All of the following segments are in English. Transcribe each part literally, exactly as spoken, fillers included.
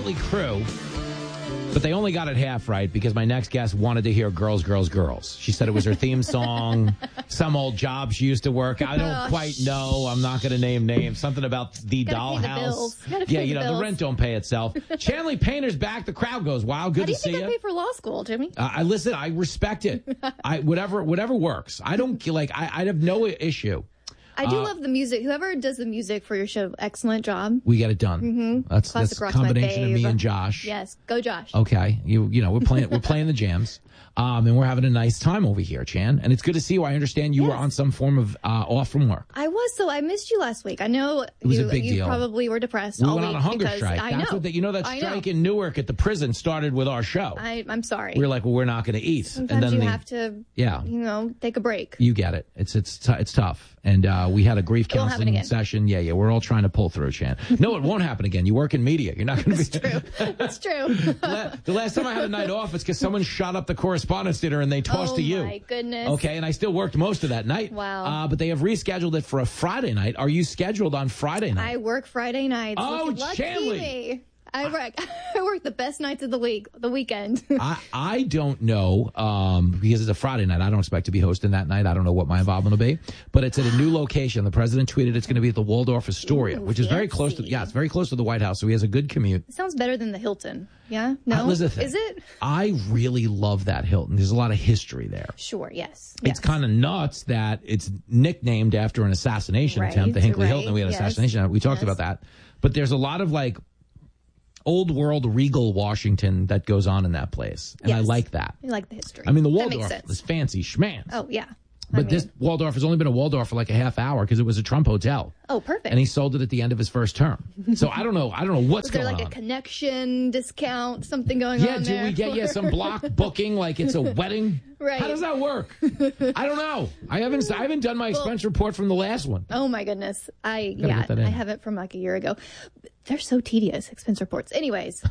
Motley Crue, but they only got it half right because my next guest wanted to hear Girls, Girls, Girls. She said it was her theme song, some old job she used to work. I don't oh, quite know. I'm not going to name names. Something about the Gotta dollhouse. Yeah, you know, bills. the rent don't pay itself. Chanley Painter's back. The crowd goes, wow, good How do to you think see I you. pay for law school, Jimmy? Uh, I listen, I respect it. I whatever whatever works. I don't like I, I have no issue. I do uh, love the music. Whoever does the music for your show, excellent job. We get it done. Mm-hmm. That's Classic that's a rock's my combination of me fave. and Josh. Yes, go Josh. Okay, you you know we're playing we're playing the jams, um, and we're having a nice time over here, Chan. And it's good to see you. I understand you Yes. were on some form of uh, off from work. I was, so I missed you last week. I know It was you, a big you deal. probably were depressed We all went week on a hunger because strike. I That's know. what the, you know that I strike know. in Newark at the prison started with our show. I, I'm sorry. We were like, well, we're not going to eat. Sometimes and then you the, have to, yeah, you know, take a break. you get it. It's it's t- it's tough. And uh, we had a grief It won't happen counseling again. session. Yeah, yeah, we're all trying to pull through, Chan. No, it won't happen again. You work in media. You're not going to be. True. It's true. La- the last time I had a night off, it's because someone shot up the correspondence dinner and they tossed Oh, to you. my goodness. Okay, and I still worked most of that night. Wow. Uh, but they have rescheduled it for a Friday night. Are you scheduled on Friday night? I work Friday nights. Oh, Look, lucky Chanley. me. I work. I work the best nights of the week, the weekend. I, I don't know, um, because it's a Friday night. I don't expect to be hosting that night. I don't know what my involvement will be. But it's at a new location. The president tweeted it's going to be at the Waldorf Astoria, Ooh, which is very close to, fancy. yeah, it's very close to the White House. So he has a good commute. It sounds better than the Hilton. Yeah? No? Uh, Elizabeth, Is it? I really love that Hilton. There's a lot of history there. Sure, yes. It's yes. kind of nuts that it's nicknamed after an assassination Right, attempt. The Hinckley right, Hilton, we had an yes, assassination attempt. We talked yes. about that. But there's a lot of like old world regal Washington that goes on in that place. And I Yes. like that. I like the history. I mean, the That makes Waldorf sense. is fancy schmanz. Oh, yeah. I But mean, this Waldorf has only been a Waldorf for like a half hour because it was a Trump hotel. Oh, perfect. And he sold it at the end of his first term. So I don't know. I don't know what's Was there going like on. a connection discount, something going Yeah, on do there? we get yeah some block booking like it's a wedding? Right. How does that work? I don't know. I haven't I haven't done my expense report from the last one. Oh my goodness. I Gotta yeah, get that in. I have it from like a year ago. They're so tedious, expense reports. Anyways.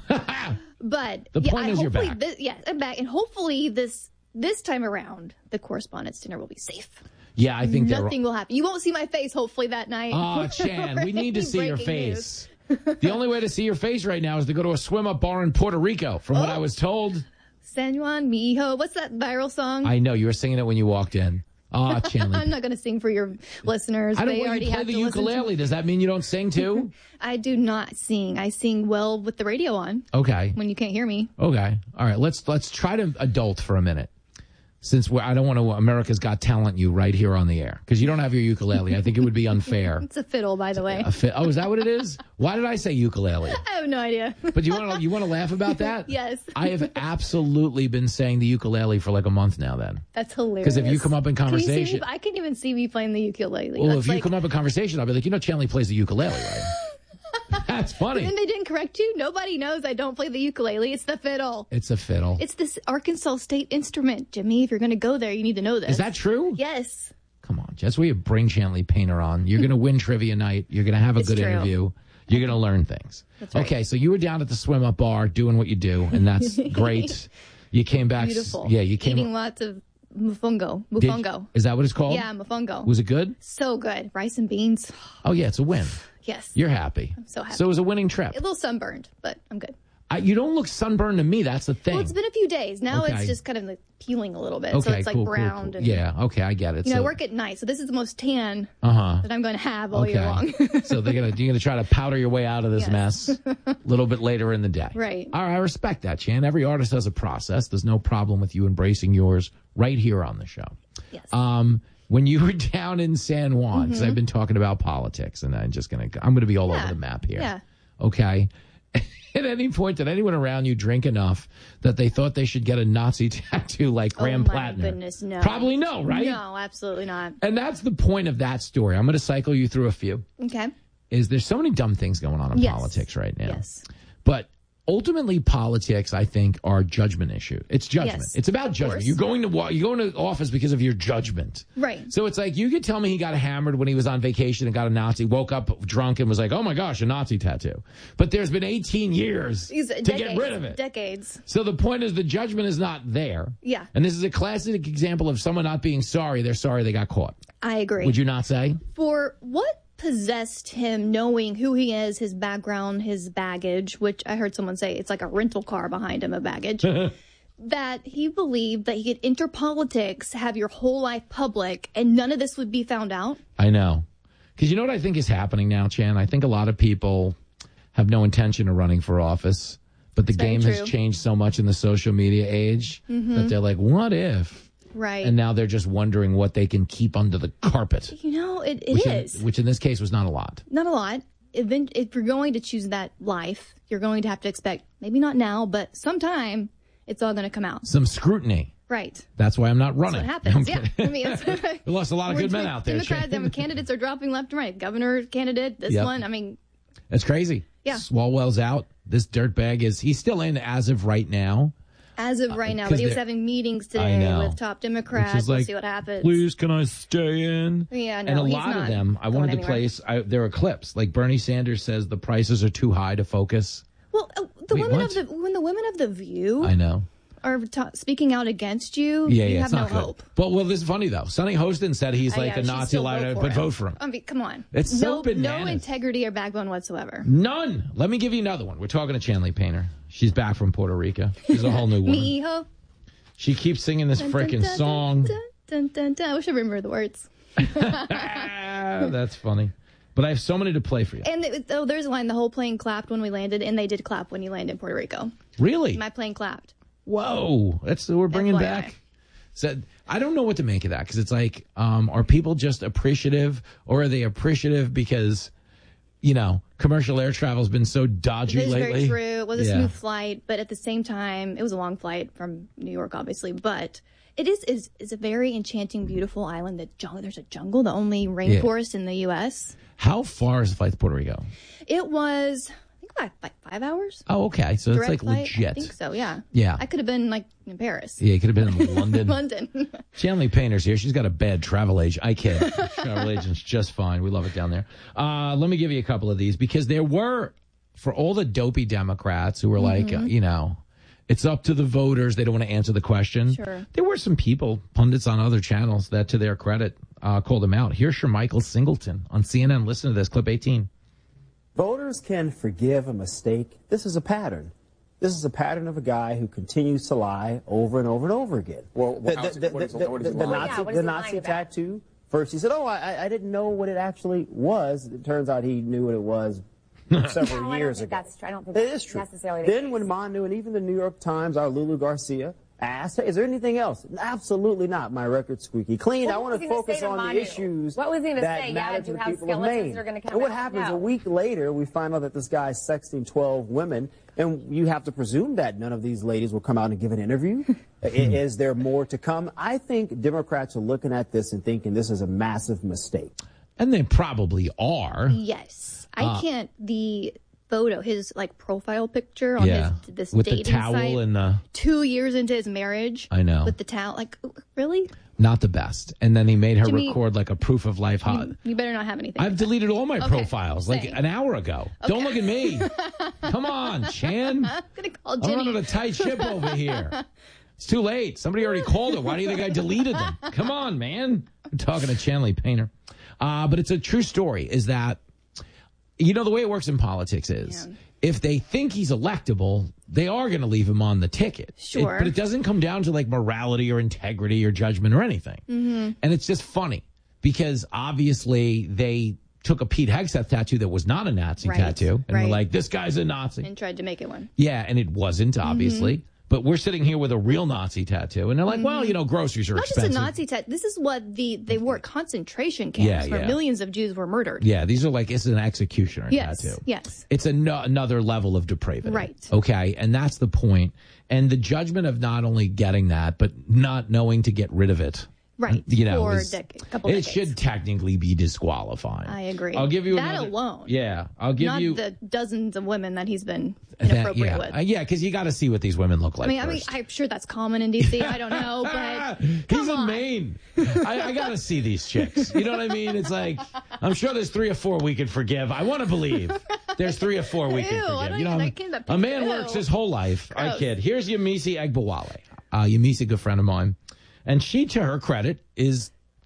But The yeah, point I, is you're hopefully back. This, yes, I'm back. And hopefully this this time around, the correspondence dinner will be safe. Yeah, I think they're. Nothing will happen. You won't see my face hopefully that night. Oh, Chan, we need to see your Breaking face. The only way to see your face right now is to go to a swim up bar in Puerto Rico, from what Oh. I was told. San Juan Mijo. What's that viral song? I know you were singing it when you walked in. Oh, Chan. I'm not going to sing for your listeners. I don't they want already you to play have the to listen to ukulele. Does that mean you don't sing too? I do not sing. I sing well with the radio on Okay. when you can't hear me. Okay. All right. Let's let's try to adult for a minute. Since we're, I don't want to America's Got Talent you right here on the air because you don't have your ukulele. I think it would be unfair. It's a fiddle, by the way. A fi- oh, is that what it is? Why did I say ukulele? I have no idea. But you want to you want to laugh about that? Yes. I have absolutely been saying the ukulele for like a month now. Then That's hilarious. because if you come up in Can you see conversation, me? I can even see me playing the ukulele. well, That's if you like, come up in conversation, I'll be like, you know, Chanley plays the ukulele, right? That's funny. Then they didn't correct you. Nobody knows I don't play the ukulele. It's the fiddle. It's a fiddle. It's this Arkansas State instrument, Jimmy. If you're going to go there, you need to know this. Is that true? Yes. Come on, Jess. We bring Chanley Painter on. You're going to win trivia night. You're going to have a It's good true. interview. You're going to learn things. That's right. Okay, so you were down at the swim up bar doing what you do, and that's great. You came back. Beautiful. Yeah, you came. Eating lots of mofongo. Did- Mofongo. Is that what it's called? Yeah, mofongo. Was it good? So good. Rice and beans. Oh yeah, it's a win. Yes. You're happy. I'm so happy. So it was a winning trip. A little sunburned, but I'm good. I, you don't look sunburned to me. That's the thing. Well, it's been a few days. Now Okay. it's just kind of like peeling a little bit. okay, so it's like cool, cool, browned. cool. And, Yeah. Okay, I get it. You know, so, I work at night, so this is the most tan Uh huh. that I'm going to have all Okay. year long. So they're gonna you're gonna try to powder your way out of this Yes. mess a little bit later in the day. Right. All right, I respect that, Chan. Every artist has a process. There's no problem with you embracing yours right here on the show. Yes. Um, when you were down in San Juan, because I've been talking about politics, and I'm just gonna I'm gonna be all Yeah. over the map here. Yeah. Okay. At any point, did anyone around you drink enough that they thought they should get a Nazi tattoo like Graham oh my Plattner? goodness, no. Probably no, right? No, absolutely not. And that's the point of that story. I'm going to cycle you through a few. Okay. Is there's so many dumb things going on in Yes. politics right now. Yes. But ultimately, politics, I think, are judgment issue. It's judgment. Yes, It's about of judgment. course. You're going to wa- you're going to office because of your judgment. Right. So it's like you could tell me he got hammered when he was on vacation and got a Nazi, woke up drunk and was like, "Oh my gosh, a Nazi tattoo." But there's been eighteen years These to decades, get rid of it. Decades. So the point is the judgment is not there. Yeah. And this is a classic example of someone not being sorry. They're sorry they got caught. I agree. Would you not say? For what possessed him knowing who he is, his background, his baggage, which I heard someone say it's like a rental car behind him of baggage, that he believed that he could enter politics, have your whole life public, and none of this would be found out? I know. Because you know what I think is happening now, Chan? I think a lot of people have no intention of running for office, but the That's game very has true. changed so much in the social media age Mm-hmm. that they're like, what if? Right. And now they're just wondering what they can keep under the carpet. You know, it, it which is. In, which in this case was not a lot. Not a lot. Even if you're going to choose that life, you're going to have to expect, maybe not now, but sometime, it's all going to come out. Some scrutiny. Right. That's why I'm not running. That's what happens. I'm Yeah. kidding. I mean, it's, We lost a lot of good men out there. Democrats, Shane. candidates are dropping left and right. Governor candidate, this Yep. one. I mean, It's crazy. Yeah. Swalwell's out. This dirtbag is, he's still in as of right now. as of right now, 'cause but he was they're- having meetings I today know. with top Democrats. Which is We'll like, see what happens. Please, can I stay in? Yeah, no, and a he's lot of not them, I going wanted to anywhere. place, I, there are clips. Like Bernie Sanders says the prices are too high to focus. Well, uh, the Wait, women what? of the when the women of the View I know. are ta speaking out against you, Yeah, you yeah, have it's no not good. hope. But, well, this is funny, though. Sonny Hostin said he's Uh, like yeah, a she'd Nazi still liar, vote but for vote him. for him. I mean, come on. It's so no, bananas. no integrity or backbone whatsoever. None. Let me give you another one. We're talking to Chanley Painter. She's back from Puerto Rico. She's a whole new woman. Me ho. She keeps singing this Dun, dun, freaking dun, song. Dun, dun, dun, dun. I wish I remember the words. Ah, that's funny. But I have so many to play for you. And it, oh, there's a line: the whole plane clapped when we landed, and they did clap when you landed in Puerto Rico. Really? My plane clapped. Whoa. That's we're bringing F Y I. back. So, I don't know what to make of that because it's like, um, are people just appreciative or are they appreciative because, you know, commercial air travel has been so dodgy It is lately? very true. It was a Yeah. smooth flight, but at the same time, it was a long flight from New York, obviously. But it is is, is a very enchanting, beautiful island. The jungle, there's a jungle, the only rainforest in the U S. How far is the flight to Puerto Rico? It was, I think, about like five hours. Oh, okay. So Direct it's like flight. legit. I think so. Yeah. Yeah. I could have been like in Paris, Yeah, it could have been in London. London. Chanley Painter's here. She's got a bad travel agent. I kid. Travel agent's just fine. We love it down there. Uh, let me give you a couple of these because there were, for all the dopey Democrats who were like, uh, you know, it's up to the voters. They don't want to answer the question. Sure. There were some people, pundits on other channels, that to their credit uh, called him out. Here's Shermichael Singleton on C N N. Listen to this, clip eighteen. Voters can forgive a mistake. This is a pattern. This is a pattern of a guy who continues to lie over and over and over again. Well, the, how's the, it- what is- the- what is the- he the lying Nazi, about? Yeah, what is the he Nazi lying about? tattoo. First, he said, "Oh, I, I didn't know what it actually was." It turns out he knew what it was several No, I don't years think ago. that's true. I don't think It that's is true. necessarily the Then case. when Manu and even the New York Times, our Lulu Garcia, asked, "Hey, is there anything else?" Absolutely not. My record's squeaky clean. Well, I what want was to he gonna focus say to on the Manu? issues What was he gonna that say? Yeah, matter do to you the have people of skeletons Maine. that are gonna come And what out? happens No. a week later, we find out that this guy's sexting twelve women, and you have to presume that none of these ladies will come out and give an interview. I- Is there more to come? I think Democrats are looking at this and thinking this is a massive mistake. And they probably are. Yes. I Uh, can't, the photo, his like profile picture on Yeah. his this With the dating towel site, and the, two years into his marriage. I know. With the towel. Like, really? not the best. And then he made her Jimmy- record like a proof of life hot. You better not have anything. I've deleted all my Okay, profiles like same. an hour ago. Don't look at me. Come on, Chan. I'm going to call I'm Jenny. running a tight ship over here. It's too late. Somebody already called her. Why do you think I deleted them? Come on, man. I'm talking to Chanley Painter. Uh, but it's a true story is that, you know, the way it works in politics is Yeah. if they think he's electable, they are going to leave him on the ticket. Sure. It- but it doesn't come down to like morality or integrity or judgment or anything. Mm-hmm. And it's just funny because obviously they took a Pete Hegseth tattoo that was not a Nazi Right, tattoo. And right. they're like, this guy's a Nazi. And tried to make it one. Yeah, and it wasn't, obviously. Mm-hmm. But we're sitting here with a real Nazi tattoo. And they're like, well, you know, groceries are Not expensive. just a Nazi tattoo. This is what the they were at concentration camps Yeah, where yeah. millions of Jews were murdered. Yeah, these are like, it's an executioner Yes. tattoo. Yes. It's a no, another level of depravity. Right. Okay, and that's the point. And the judgment of not only getting that, but not knowing to get rid of it. Right. You know, For a is- dec- couple it decades. should technically be disqualifying. I agree. I'll give you that another, alone. Yeah, I'll give Not you the dozens of women that he's been that- inappropriate yeah, with. Uh, yeah, because you got to see what these women look like. I mean, I mean, first. I'm sure that's common in D C. I don't know, but He's come in on. Maine. I, I got to see these chicks. You know what I mean? It's like, I'm sure there's three or four we could forgive. I want to believe there's three or four we Ew, can I forgive. don't You know, even- I can't- that a man ew. works his whole life. I Gross. kid. Here's Yamisi Egbawale. Uh, Yamisi, good friend of mine. And she, to her credit, is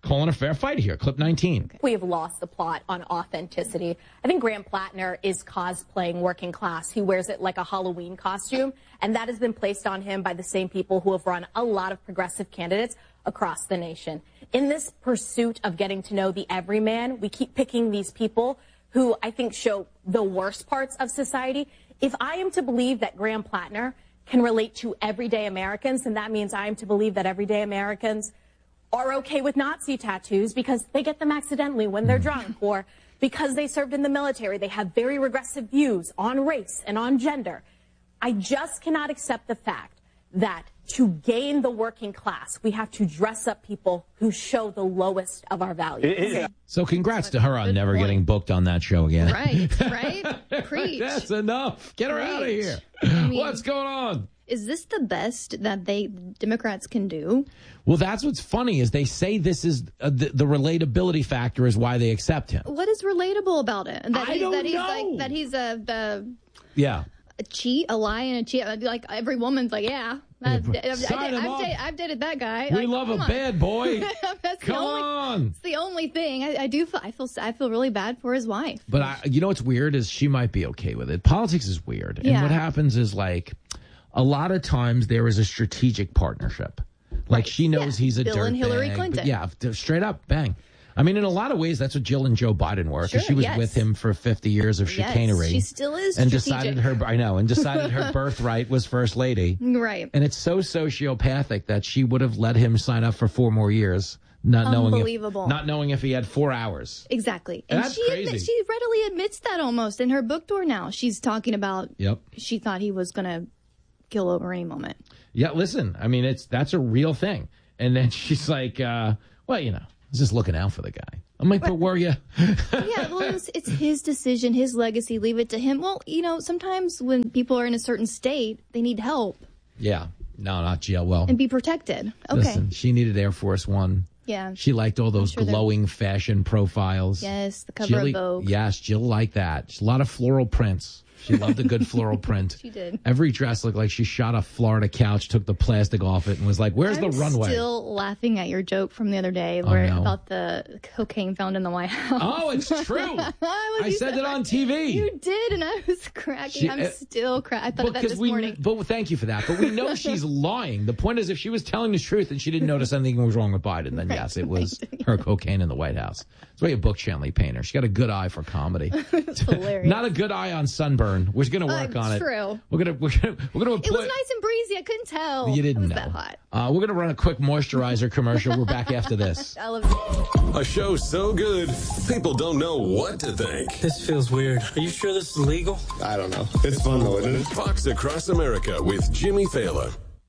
calling a fair fight here. Clip nineteen. We have lost the plot on authenticity. I think Graham Plattner is cosplaying working class. He wears it like a Halloween costume, and that has been placed on him by the same people who have run a lot of progressive candidates across the nation. In this pursuit of getting to know the everyman, we keep picking these people who I think show the worst parts of society. If I am to believe that Graham Plattner can relate to everyday Americans, then that means I am to believe that everyday Americans are okay with Nazi tattoos because they get them accidentally when they're drunk, or because they served in the military. They have very regressive views on race and on gender. I just cannot accept the fact that to gain the working class, we have to dress up people who show the lowest of our values. So congrats to her on never point. getting booked on that show again. Right, right? Preach. That's enough. Get her Preach. out of here. I mean, what's going on? Is this the best that they Democrats can do? Well, that's what's funny is they say this is uh, the, the relatability factor is why they accept him. What is relatable about it? That I he's, don't that he's know. Like, that he's a, a yeah. a cheat, a lie, and a cheat. Like every woman's like, yeah, I've, I've, I've, Sign him I've, up. dated, I've dated that guy. We like, love a on. bad boy. That's Come the only, on. It's the only thing I, I do. Feel, I feel. I feel really bad for his wife. But I, you know what's weird is she might be okay with it. Politics is weird, and Yeah. what happens is like a lot of times there is a strategic partnership. Like Right. she knows Yeah. he's a Bill dirtbag. and Hillary but Clinton. Yeah, straight up, bang. I mean, in a lot of ways, that's what Jill and Joe Biden were. Because Sure, she was yes. with him for fifty years of Yes, chicanery. she still is and strategic. decided her. I know, and decided her birthright was first lady. Right. And it's so sociopathic that she would have let him sign up for four more years, not knowing Unbelievable. if, not knowing if he had four hours. Exactly. And And that's she crazy. admit, she readily admits that almost in her book tour now. She's talking about Yep. she thought he was going to kill over any moment. Yeah, listen, I mean, it's that's a real thing. And then she's like, uh, well, you know, I was just looking out for the guy. I'm like, but were you? Yeah, well, it's, it's his decision, his legacy. Leave it to him. Well, you know, sometimes when people are in a certain state, they need help Yeah. No, not Jill. Well, and be protected. Okay. listen, she needed Air Force One. Yeah. She liked all those sure they're- glowing fashion profiles. Yes, the cover Jill, of Vogue. Yes, Jill liked that. A lot of floral prints. She loved a good floral print. She did. Every dress looked like she shot a Florida couch, took the plastic off it, and was like, where's I'm the runway? still laughing at your joke from the other day where no. about the cocaine found in the White House. Oh, it's true. I, was- I you said it on T V. You did, and I was cracking. She- I'm uh, still cracking. I thought of that this we, morning. But thank you for that. But we know she's lying. The point is, if she was telling the truth and she didn't notice anything was wrong with Biden, then Right, yes, it was right. her cocaine in the White House. That's why you booked Shanley Painter. She got a good eye for comedy. It's hilarious. Not a good eye on sunburn. We're going to work Uh, on it. true. We're going to we're going to we're going to It was nice and breezy. I couldn't tell. You didn't it was know. that hot. Uh, we're going to run a quick moisturizer commercial. We're back after this. I love it. A show so good, people don't know what to think. This feels weird. Are you sure this is legal? I don't know. It's fun though, isn't it? Fox Across America with Jimmy Fallon.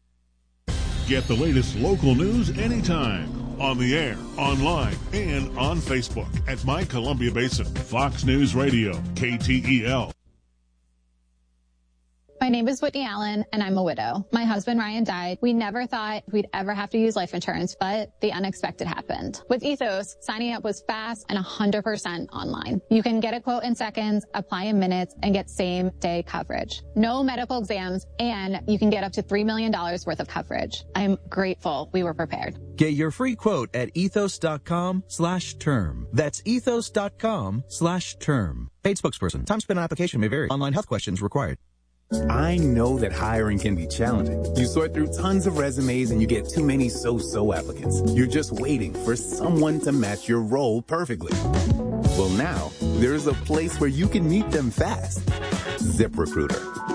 Get the latest local news anytime. On the air, online, and on Facebook at My Columbia Basin. Fox News Radio, K T E L. My name is Whitney Allen, and I'm a widow. My husband, Ryan, died. We never thought we'd ever have to use life insurance, but the unexpected happened. With Ethos, signing up was fast and one hundred percent online. You can get a quote in seconds, apply in minutes, and get same-day coverage. No medical exams, and you can get up to three million dollars worth of coverage. I'm grateful we were prepared. Get your free quote at ethos.com slash term. That's ethos.com slash term. Paid spokesperson. Time spent on application may vary. Online health questions required. I know that hiring can be challenging. You sort through tons of resumes and you get too many so-so applicants. You're just waiting for someone to match your role perfectly. Well, now there's a place where you can meet them fast. ZipRecruiter.